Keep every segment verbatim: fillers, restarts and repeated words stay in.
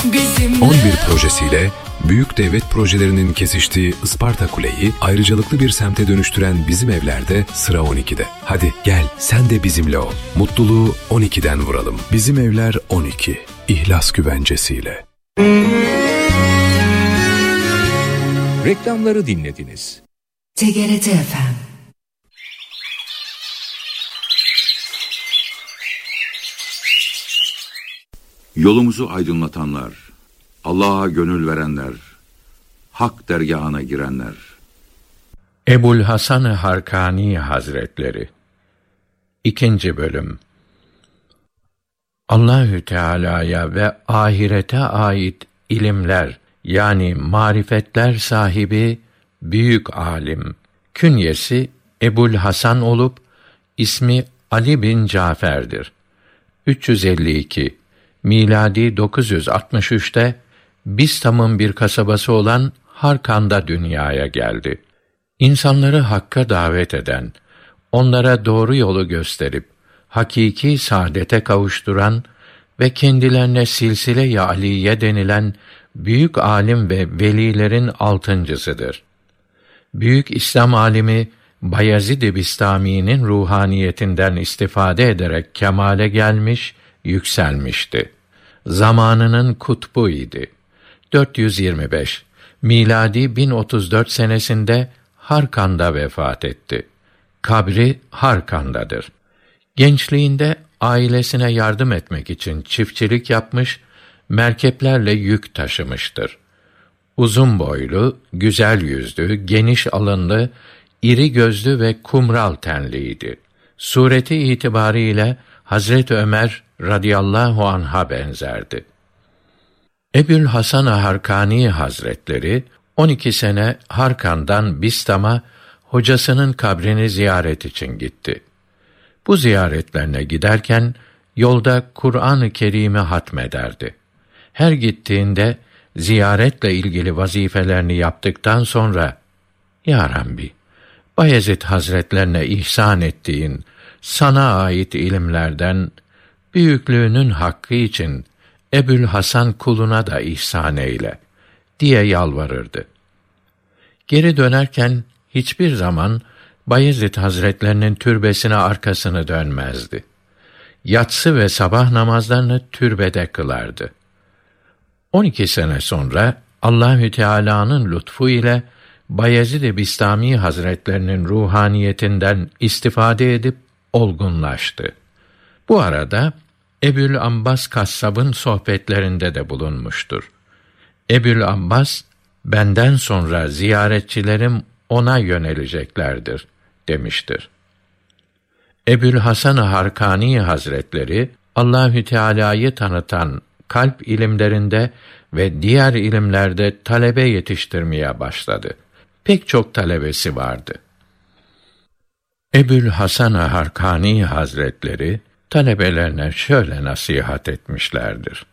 on bir projesiyle büyük devlet projelerinin kesiştiği Isparta Kule'yi ayrıcalıklı bir semte dönüştüren Bizim Evler'de sıra on ikide. Hadi gel sen de bizimle ol. Mutluluğu on ikiden vuralım. Bizim Evler on iki. İhlas güvencesiyle. Reklamları dinlediniz. T G R T F M. Yolumuzu aydınlatanlar, Allah'a gönül verenler, hak dergâhına girenler. Ebul Hasan-ı Harkani Hazretleri. İkinci bölüm. Allahü Teala'ya ve ahirete ait ilimler, yani marifetler sahibi büyük alim. Künyesi Ebul Hasan olup ismi Ali bin Cafer'dir. üç yüz elli iki miladi dokuz yüz altmış üçte Bistam'ın bir kasabası olan Harkan'da dünyaya geldi. İnsanları hakka davet eden, onlara doğru yolu gösterip hakiki saadete kavuşturan ve kendilerine silsile-i aliye denilen büyük alim ve velilerin altıncısıdır. Büyük İslam alimi Bayezid-i Bistami'nin ruhaniyetinden istifade ederek kemale gelmiş, yükselmişti. Zamanının kutbu idi. dört yüz yirmi beş miladi bin otuz dört senesinde Harkan'da vefat etti. Kabri Harkan'dadır. Gençliğinde ailesine yardım etmek için çiftçilik yapmış, merkeplerle yük taşımıştır. Uzun boylu, güzel yüzlü, geniş alınlı, iri gözlü ve kumral tenliydi. Sureti itibariyle Hazret Ömer radıyallahu anh'a benzerdi. Ebul Hasan-ı Harkani Hazretleri on iki sene Harkan'dan Bistam'a hocasının kabrini ziyaret için gitti. Bu ziyaretlerine giderken yolda Kur'an-ı Kerim'i hatmederdi. Her gittiğinde ziyaretle ilgili vazifelerini yaptıktan sonra, "Ya Rabbi, Bayezid Hazretlerine ihsan ettiğin sana ait ilimlerden büyüklüğünün hakkı için Ebul Hasan kuluna da ihsan eyle," diye yalvarırdı. Geri dönerken hiçbir zaman Bayezid Hazretlerinin türbesine arkasını dönmezdi. Yatsı ve sabah namazlarını türbede kılardı. on iki sene sonra Allahü Teala'nın lütfu ile Bayezid-i Bistami Hazretlerinin ruhaniyetinden istifade edip olgunlaştı. Bu arada Ebul Ambas Kassab'ın sohbetlerinde de bulunmuştur. Ebul Ambas, "Benden sonra ziyaretçilerim ona yöneleceklerdir," demiştir. Ebul Hasan-ı Harkani Hazretleri, Allahü Teala'yı tanıtan kalp ilimlerinde ve diğer ilimlerde talebe yetiştirmeye başladı. Pek çok talebesi vardı. Ebul Hasan-ı Harkani Hazretleri talebelerine şöyle nasihat etmişlerdir: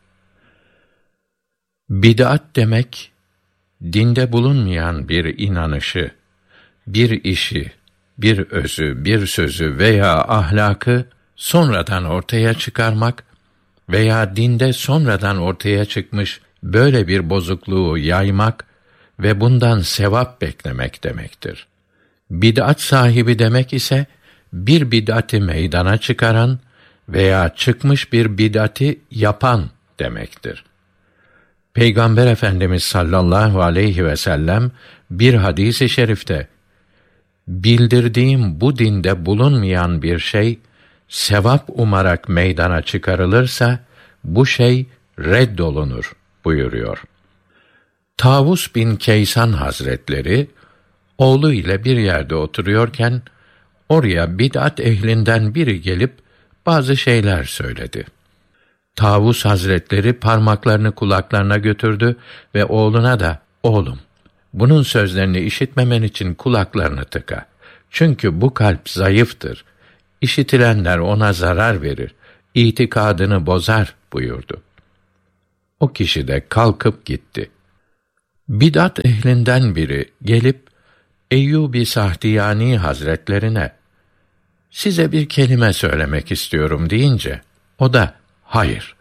Bid'at demek, dinde bulunmayan bir inanışı, bir işi, bir özü, bir sözü veya ahlakı sonradan ortaya çıkarmak veya dinde sonradan ortaya çıkmış böyle bir bozukluğu yaymak ve bundan sevap beklemek demektir. Bid'at sahibi demek ise bir bid'ati meydana çıkaran veya çıkmış bir bid'ati yapan demektir. Peygamber Efendimiz sallallahu aleyhi ve sellem bir hadis-i şerifte, "Bildirdiğim bu dinde bulunmayan bir şey, sevap umarak meydana çıkarılırsa, bu şey reddolunur," buyuruyor. Tavus bin Keysan Hazretleri, oğlu ile bir yerde oturuyorken, oraya bid'at ehlinden biri gelip bazı şeyler söyledi. Tavus Hazretleri parmaklarını kulaklarına götürdü ve oğluna da, "Oğlum, bunun sözlerini işitmemen için kulaklarını tıka. Çünkü bu kalp zayıftır. İşitilenler ona zarar verir, itikadını bozar," buyurdu. O kişi de kalkıp gitti. Bid'at ehlinden biri gelip Eyyub-i Sahtiyani Hazretlerine, "Size bir kelime söylemek istiyorum," deyince, o da, "Hayır,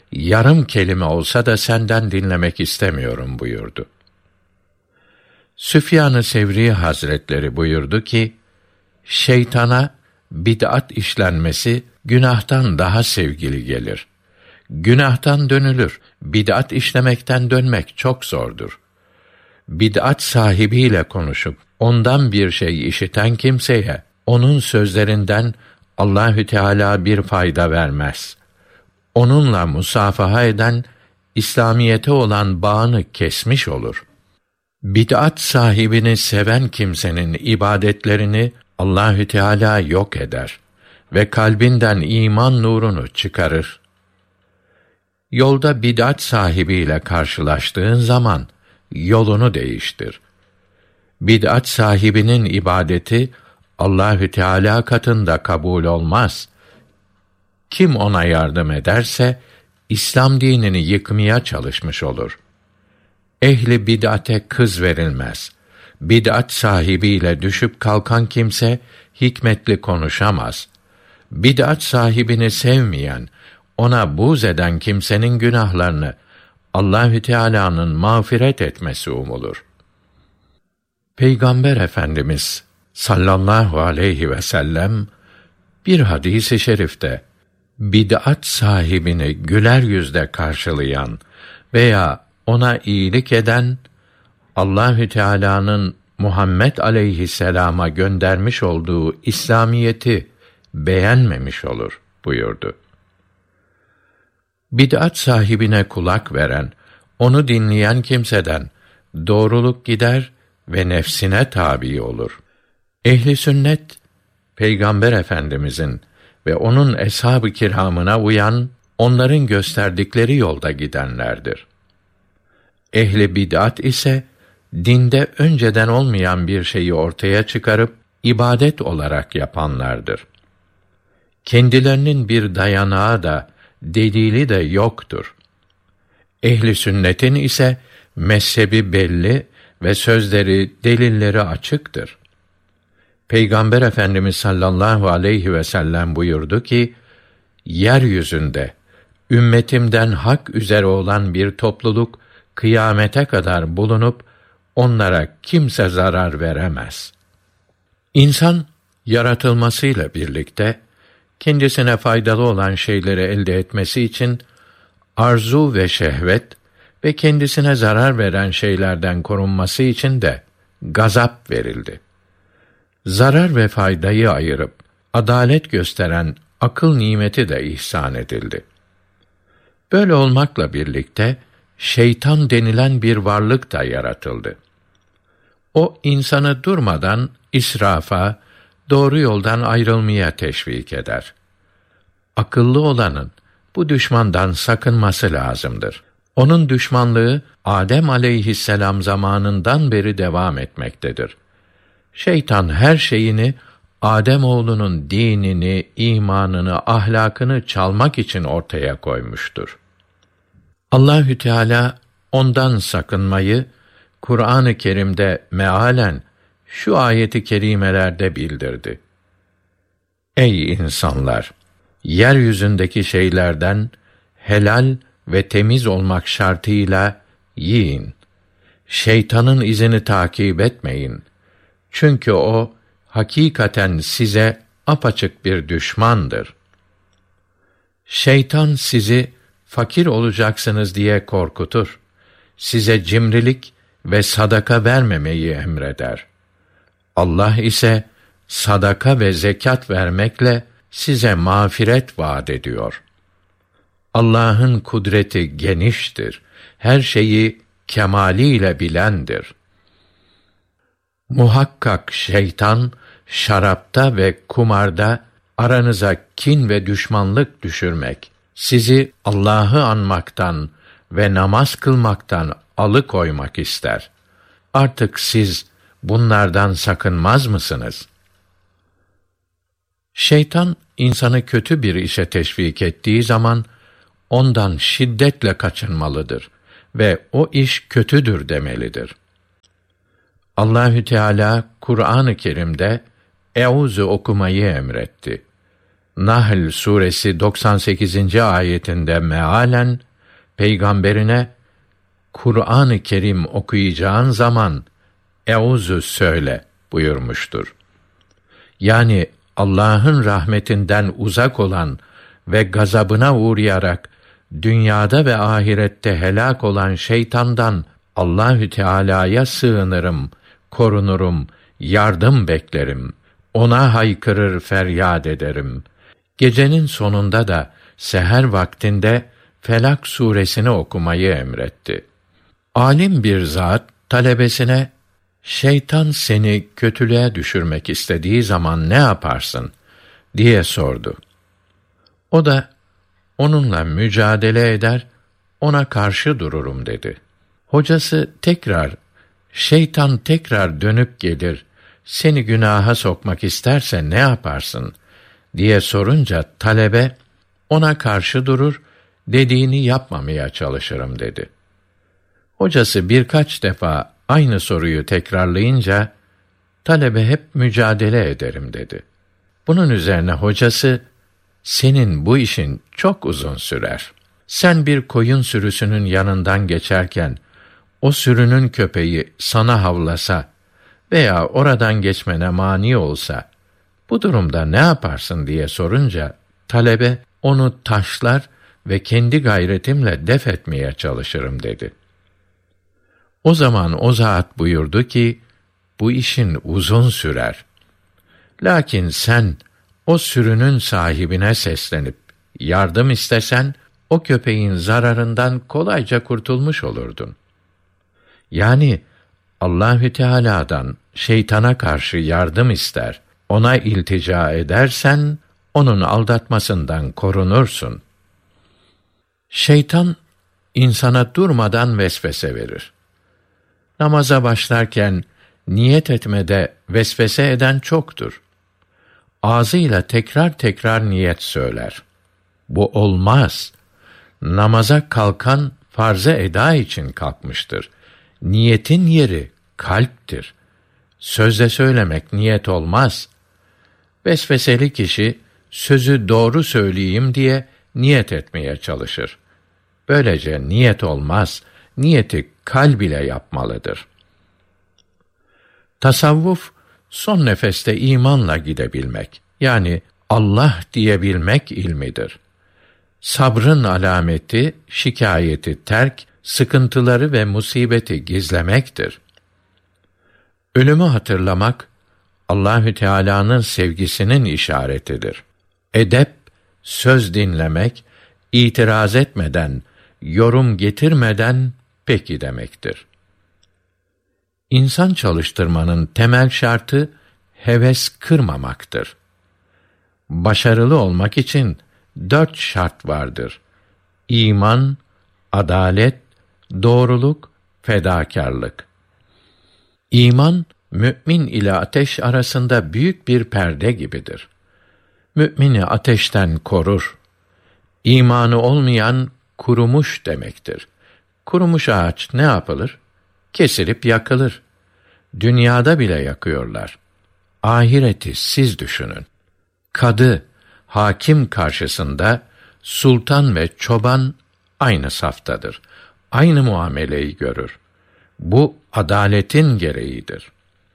yarım kelime olsa da senden dinlemek istemiyorum buyurdu. Süfyan-ı Sevri Hazretleri buyurdu ki, şeytana bid'at işlenmesi günahtan daha sevgili gelir. Günahtan dönülür, bid'at işlemekten dönmek çok zordur. Bid'at sahibiyle konuşup ondan bir şey işiten kimseye onun sözlerinden Allahü Teala bir fayda vermez. Onunla musafaha eden İslamiyete olan bağını kesmiş olur. Bid'at sahibini seven kimsenin ibadetlerini Allahü Teala yok eder ve kalbinden iman nurunu çıkarır. Yolda bid'at sahibiyle karşılaştığın zaman yolunu değiştir. Bid'at sahibinin ibadeti Allahü Teala katında kabul olmaz. Kim ona yardım ederse İslam dinini yıkmaya çalışmış olur. Ehli bid'ate kız verilmez. Bid'at sahibiyle düşüp kalkan kimse hikmetli konuşamaz. Bid'at sahibini sevmeyen, ona buğz eden kimsenin günahlarını Allahü Teala'nın mağfiret etmesi umulur. Peygamber Efendimiz sallallahu aleyhi ve sellem bir hadis-i şerifte bid'at sahibini güler yüzle karşılayan veya ona iyilik eden Allahü Teala'nın Muhammed aleyhisselama göndermiş olduğu İslamiyeti beğenmemiş olur buyurdu. Bid'at sahibine kulak veren, onu dinleyen kimseden doğruluk gider ve nefsine tabi olur. Ehli sünnet, Peygamber Efendimizin ve onun eshab-ı kiramına uyan, onların gösterdikleri yolda gidenlerdir. Ehli bid'at ise dinde önceden olmayan bir şeyi ortaya çıkarıp ibadet olarak yapanlardır. Kendilerinin bir dayanağı da delili de yoktur. Ehli sünnetin ise mezhebi belli ve sözleri, delilleri açıktır. Peygamber Efendimiz sallallahu aleyhi ve sellem buyurdu ki, yeryüzünde ümmetimden hak üzere olan bir topluluk kıyamete kadar bulunup onlara kimse zarar veremez. İnsan yaratılmasıyla birlikte kendisine faydalı olan şeyleri elde etmesi için arzu ve şehvet ve kendisine zarar veren şeylerden korunması için de gazap verildi. Zarar ve faydayı ayırıp adalet gösteren akıl nimeti de ihsan edildi. Böyle olmakla birlikte şeytan denilen bir varlık da yaratıldı. O insanı durmadan israfa, doğru yoldan ayrılmaya teşvik eder. Akıllı olanın bu düşmandan sakınması lazımdır. Onun düşmanlığı Adem aleyhisselam zamanından beri devam etmektedir. Şeytan her şeyini Adem oğlunun dinini, imanını, ahlakını çalmak için ortaya koymuştur. Allahü Teala ondan sakınmayı Kur'an-ı Kerim'de mealen şu ayeti kerimelerde bildirdi. Ey insanlar! Yeryüzündeki şeylerden helal ve temiz olmak şartıyla yiyin. Şeytanın izini takip etmeyin. Çünkü o hakikaten size apaçık bir düşmandır. Şeytan sizi fakir olacaksınız diye korkutur. Size cimrilik ve sadaka vermemeyi emreder. Allah ise sadaka ve zekat vermekle size mağfiret vaat ediyor. Allah'ın kudreti geniştir. Her şeyi kemaliyle bilendir. Muhakkak şeytan şarapta ve kumarda aranıza kin ve düşmanlık düşürmek, sizi Allah'ı anmaktan ve namaz kılmaktan alıkoymak ister. Artık siz bunlardan sakınmaz mısınız? Şeytan insanı kötü bir işe teşvik ettiği zaman ondan şiddetle kaçınmalıdır ve o iş kötüdür demelidir. Allahü Teala Kur'an-ı Kerim'de Euzu okumayı emretti. Nahl suresi doksan sekizinci ayetinde mealen peygamberine Kur'an-ı Kerim okuyacağın zaman Eûzü söyle buyurmuştur. Yani Allah'ın rahmetinden uzak olan ve gazabına uğrayarak dünyada ve ahirette helak olan şeytandan Allahü Teala'ya sığınırım, korunurum, yardım beklerim. Ona haykırır feryat ederim. Gecenin sonunda da seher vaktinde Felak suresini okumayı emretti. Alim bir zat talebesine şeytan seni kötülüğe düşürmek istediği zaman ne yaparsın diye sordu. O da onunla mücadele eder, ona karşı dururum dedi. Hocası tekrar, şeytan tekrar dönüp gelir, seni günaha sokmak isterse ne yaparsın diye sorunca talebe, ona karşı durur, dediğini yapmamaya çalışırım dedi. Hocası birkaç defa aynı soruyu tekrarlayınca, talebe hep mücadele ederim dedi. Bunun üzerine hocası, senin bu işin çok uzun sürer. Sen bir koyun sürüsünün yanından geçerken, o sürünün köpeği sana havlasa veya oradan geçmene mani olsa, bu durumda ne yaparsın diye sorunca, talebe onu taşlar ve kendi gayretimle def etmeye çalışırım dedi. O zaman o zat buyurdu ki, bu işin uzun sürer. Lakin sen o sürünün sahibine seslenip yardım istesen, o köpeğin zararından kolayca kurtulmuş olurdun. Yani Allahü Teala'dan şeytana karşı yardım ister, ona iltica edersen, onun aldatmasından korunursun. Şeytan, insana durmadan vesvese verir. Namaza başlarken, niyet etmede vesvese eden çoktur. Ağzıyla tekrar tekrar niyet söyler. Bu olmaz. Namaza kalkan, farz-ı eda için kalkmıştır. Niyetin yeri kalptir. Sözle söylemek niyet olmaz. Vesveseli kişi, sözü doğru söyleyeyim diye niyet etmeye çalışır. Böylece niyet olmaz, niyeti kalb ile yapmalıdır. Tasavvuf, son nefeste imanla gidebilmek, yani Allah diyebilmek ilmidir. Sabrın alameti, şikayeti terk, sıkıntıları ve musibeti gizlemektir. Ölümü hatırlamak, Allahü Teala'nın sevgisinin işaretidir. Edep, söz dinlemek, itiraz etmeden, yorum getirmeden peki demektir. İnsan çalıştırmanın temel şartı heves kırmamaktır. Başarılı olmak için dört şart vardır: İman, adalet, doğruluk, fedakârlık. İman, mü'min ile ateş arasında büyük bir perde gibidir. Mü'mini ateşten korur. İmanı olmayan kurumuş demektir. Kurumuş ağaç ne yapılır? Kesilip yakılır. Dünyada bile yakıyorlar. Ahireti siz düşünün. Kadı, hakim karşısında sultan ve çoban aynı saftadır. Aynı muameleyi görür. Bu adaletin gereğidir.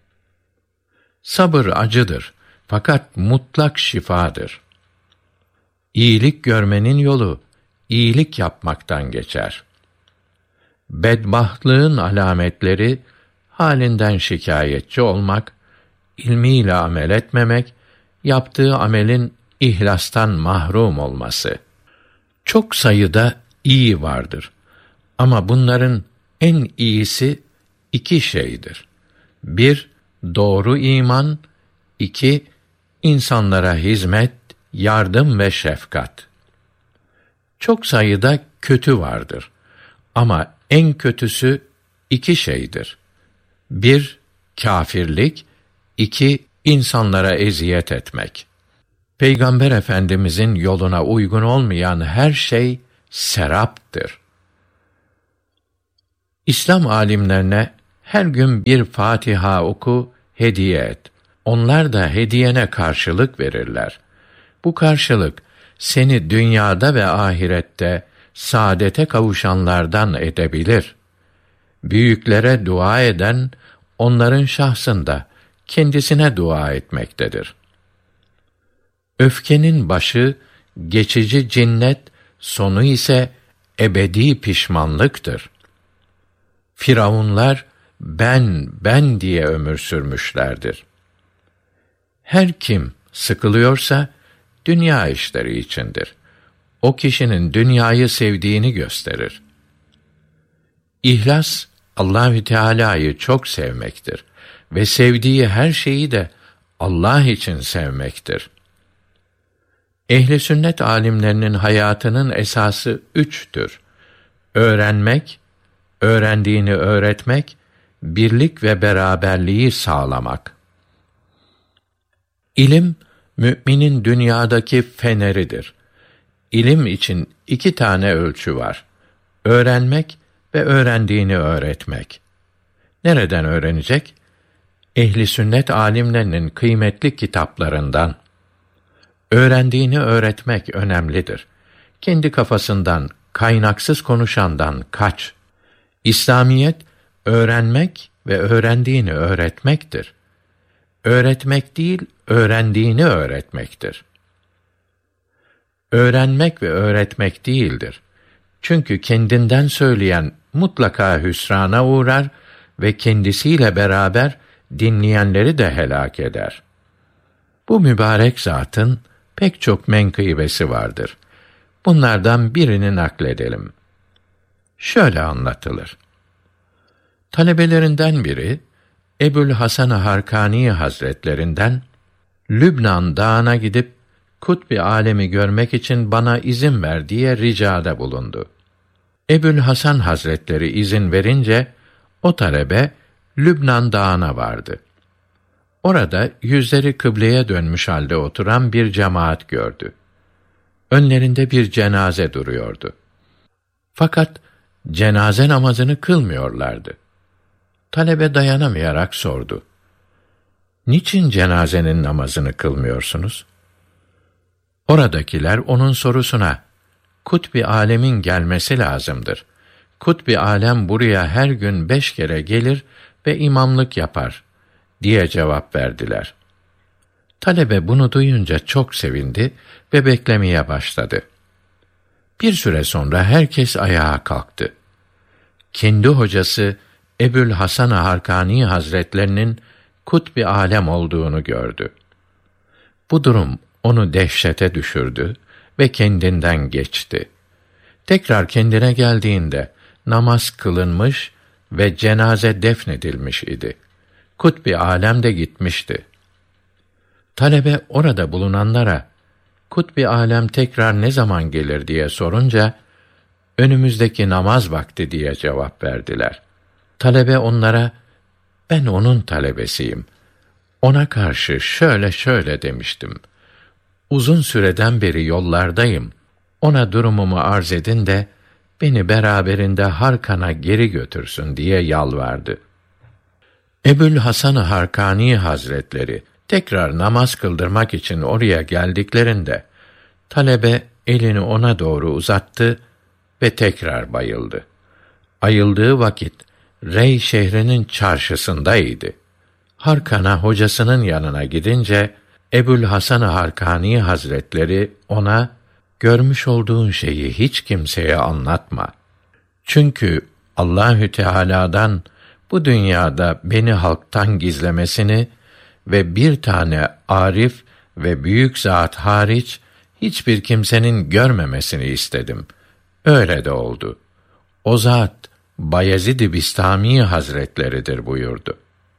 Sabır acıdır, fakat mutlak şifadır. İyilik görmenin yolu, iyilik yapmaktan geçer. Bedbahtlığın alametleri, halinden şikayetçi olmak, ilmiyle amel etmemek, yaptığı amelin ihlastan mahrum olması. Çok sayıda iyi vardır. Ama bunların en iyisi iki şeydir. Bir, doğru iman. İki, insanlara hizmet, yardım ve şefkat. Çok sayıda kötü vardır. Ama en kötüsü iki şeydir. Bir, kâfirlik. İki, insanlara eziyet etmek. Peygamber Efendimizin yoluna uygun olmayan her şey seraptır. İslam alimlerine her gün bir Fatiha oku, hediye et. Onlar da hediyene karşılık verirler. Bu karşılık seni dünyada ve ahirette saadete kavuşanlardan edebilir. Büyüklere dua eden, onların şahsında kendisine dua etmektedir. Öfkenin başı, geçici cinnet, sonu ise ebedi pişmanlıktır. Firavunlar, ben, ben diye ömür sürmüşlerdir. Her kim sıkılıyorsa, dünya işleri içindir. O kişinin dünyayı sevdiğini gösterir. İhlas, Allahü Teala'yı çok sevmektir ve sevdiği her şeyi de Allah için sevmektir. Ehl-i sünnet alimlerinin hayatının esası üçtür: öğrenmek, öğrendiğini öğretmek, birlik ve beraberliği sağlamak. İlim, müminin dünyadaki feneridir. İlim için iki tane ölçü var: öğrenmek ve öğrendiğini öğretmek. Nereden öğrenecek? Ehl-i sünnet alimlerinin kıymetli kitaplarından. Öğrendiğini öğretmek önemlidir. Kendi kafasından, kaynaksız konuşandan kaç. İslamiyet, öğrenmek ve öğrendiğini öğretmektir. Öğretmek değil, öğrendiğini öğretmektir. Öğrenmek ve öğretmek değildir. Çünkü kendinden söyleyen mutlaka hüsrana uğrar ve kendisiyle beraber dinleyenleri de helak eder. Bu mübarek zatın pek çok menkıbesi vardır. Bunlardan birini nakledelim. Şöyle anlatılır. Talebelerinden biri, Ebul Hasan Harkani Hazretlerinden, Lübnan dağına gidip Kutb-i Alemi görmek için bana izin ver diye ricada bulundu. Ebul Hasan Hazretleri izin verince, o talebe Lübnan dağına vardı. Orada yüzleri kıbleye dönmüş halde oturan bir cemaat gördü. Önlerinde bir cenaze duruyordu. Fakat cenaze namazını kılmıyorlardı. Talebe dayanamayarak sordu: "Niçin cenazenin namazını kılmıyorsunuz?" Oradakiler onun sorusuna, "Kutb-i Alem'in gelmesi lazımdır. Kutb-i Alem buraya her gün beş kere gelir ve imamlık yapar," diye cevap verdiler. Talebe bunu duyunca çok sevindi ve beklemeye başladı. Bir süre sonra herkes ayağa kalktı. Kendi hocası Ebul Hasan Harkani Hazretlerinin Kutb-i Alem olduğunu gördü. Bu durum onu dehşete düşürdü ve kendinden geçti. Tekrar kendine geldiğinde namaz kılınmış ve cenaze defnedilmiş idi. Kutb-i Alem de gitmişti. Talebe orada bulunanlara, Kutb-i Alem tekrar ne zaman gelir diye sorunca, önümüzdeki namaz vakti diye cevap verdiler. Talebe onlara, ben onun talebesiyim. Ona karşı şöyle şöyle demiştim. Uzun süreden beri yollardayım. Ona durumumu arz edin de, beni beraberinde Harkan'a geri götürsün diye yalvardı. Ebul Hasan Harkani Hazretleri tekrar namaz kıldırmak için oraya geldiklerinde talebe elini ona doğru uzattı ve tekrar bayıldı. Ayıldığı vakit Rey şehrinin çarşısındaydı. Harkan'a hocasının yanına gidince Ebul Hasan Harkani Hazretleri ona, görmüş olduğun şeyi hiç kimseye anlatma. Çünkü Allahü Teala'dan bu dünyada beni halktan gizlemesini ve bir tane arif ve büyük zat hariç hiçbir kimsenin görmemesini istedim. Öyle de oldu. O zat Bayezid-i Bistami Hazretleridir buyurdu.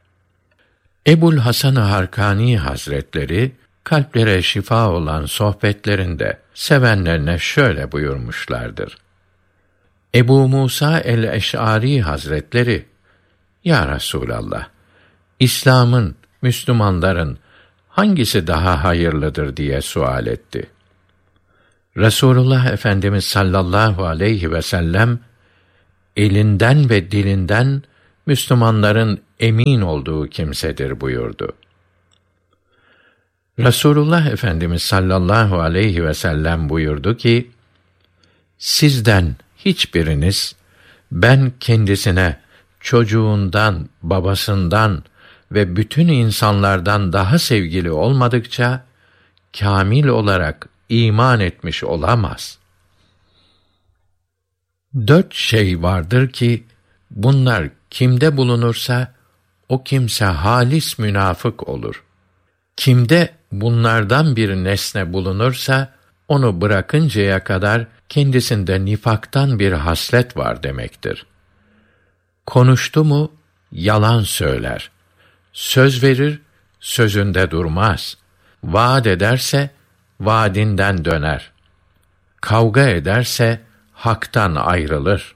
Ebul Hasan Harkani Hazretleri kalplere şifa olan sohbetlerinde sevenlerine şöyle buyurmuşlardır. Ebu Musa el-Eş'ari Hazretleri, Ya Resulallah, İslam'ın, Müslümanların hangisi daha hayırlıdır diye sual etti. Resulullah Efendimiz sallallahu aleyhi ve sellem, elinden ve dilinden Müslümanların emin olduğu kimsedir buyurdu. Resulullah Efendimiz sallallahu aleyhi ve sellem buyurdu ki, sizden hiçbiriniz, ben kendisine çocuğundan, babasından ve bütün insanlardan daha sevgili olmadıkça, kâmil olarak iman etmiş olamaz. Dört şey vardır ki, bunlar kimde bulunursa, o kimse halis münafık olur. Kimde bunlardan bir nesne bulunursa, onu bırakıncaya kadar kendisinde nifaktan bir haslet var demektir. Konuştu mu, yalan söyler. Söz verir, sözünde durmaz. Vaat ederse, vaadinden döner. Kavga ederse, haktan ayrılır.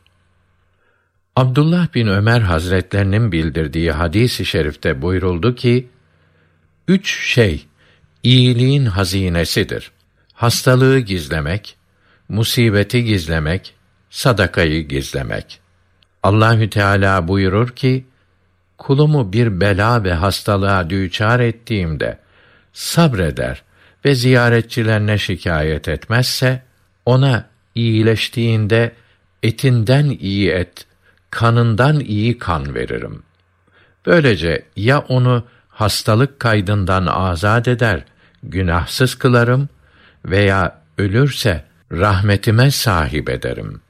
Abdullah bin Ömer Hazretlerinin bildirdiği hadis-i şerifte buyruldu ki, üç şey, iyiliğin hazinesidir. Hastalığı gizlemek, musibeti gizlemek, sadakayı gizlemek. Allahü Teala buyurur ki, kulumu bir bela ve hastalığa düçar ettiğimde sabreder ve ziyaretçilerine şikayet etmezse, ona iyileştiğinde etinden iyi et, kanından iyi kan veririm. Böylece ya onu hastalık kaydından azat eder, günahsız kılarım veya ölürse rahmetime sahip ederim.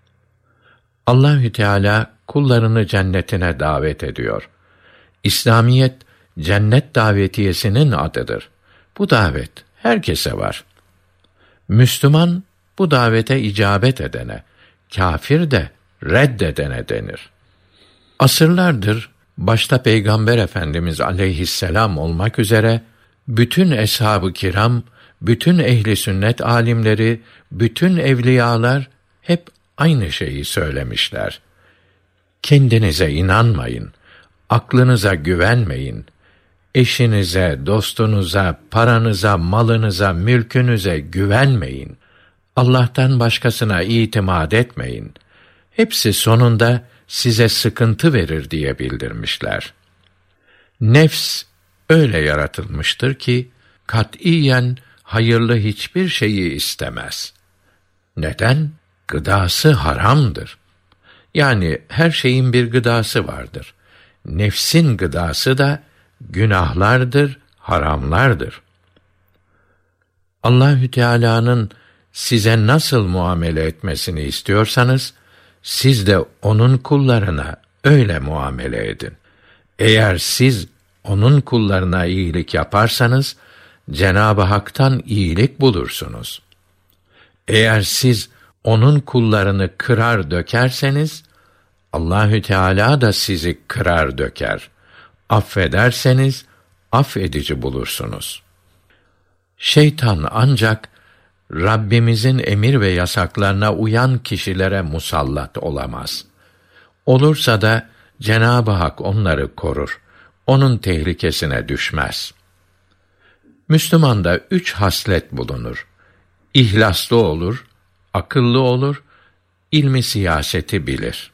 Allahü Teala kullarını cennetine davet ediyor. İslamiyet cennet davetiyesinin adıdır. Bu davet herkese var. Müslüman bu davete icabet edene, kâfir de reddedene denir. Asırlardır başta Peygamber Efendimiz aleyhisselam olmak üzere bütün eshab-ı kiram, bütün ehli sünnet alimleri, bütün evliyalar hep aynı şeyi söylemişler. Kendinize inanmayın, aklınıza güvenmeyin. Eşinize, dostunuza, paranıza, malınıza, mülkünüze güvenmeyin. Allah'tan başkasına itimat etmeyin. Hepsi sonunda size sıkıntı verir diye bildirmişler. Nefs öyle yaratılmıştır ki katiyen hayırlı hiçbir şeyi istemez. Neden? Gıdası haramdır. Yani her şeyin bir gıdası vardır. Nefsin gıdası da günahlardır, haramlardır. Allahü Teala'nın size nasıl muamele etmesini istiyorsanız, siz de onun kullarına öyle muamele edin. Eğer siz onun kullarına iyilik yaparsanız, Cenab-ı Hak'tan iyilik bulursunuz. Eğer siz onun kullarını kırar dökerseniz, Allahü Teala da sizi kırar döker. Affederseniz, affedici bulursunuz. Şeytan ancak Rabbimizin emir ve yasaklarına uyan kişilere musallat olamaz. Olursa da Cenab-ı Hak onları korur. Onun tehlikesine düşmez. Müslümanda üç haslet bulunur. İhlaslı olur, akıllı olur, ilmi siyaseti bilir.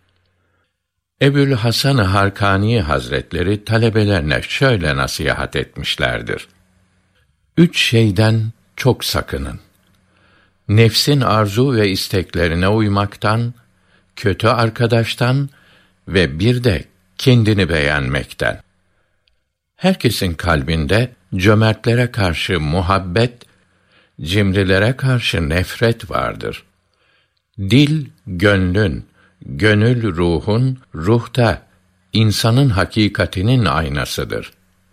Ebul Hasan-ı Harkani Hazretleri talebelerine şöyle nasihat etmişlerdir. Üç şeyden çok sakının. Nefsin arzu ve isteklerine uymaktan, kötü arkadaştan ve bir de kendini beğenmekten. Herkesin kalbinde cömertlere karşı muhabbet, cimrilere karşı nefret vardır. Dil gönlün, gönül ruhun, ruhta insanın hakikatinin aynasıdır.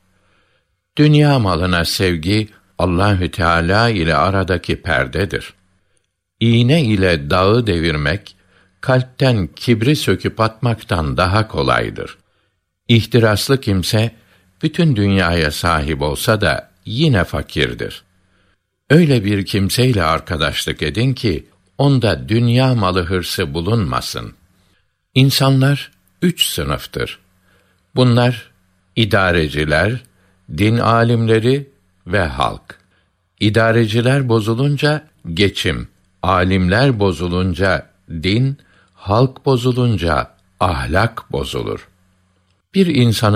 Dünya malına sevgi Allahü Teala ile aradaki perdedir. İğne ile dağı devirmek, kalpten kibri söküp atmaktan daha kolaydır. İhtiraslı kimse, bütün dünyaya sahip olsa da yine fakirdir. Öyle bir kimseyle arkadaşlık edin ki, onda dünya malı hırsı bulunmasın. İnsanlar üç sınıftır. Bunlar, idareciler, din alimleri ve halk. İdareciler bozulunca geçim, alimler bozulunca din, halk bozulunca ahlak bozulur. Bir insanın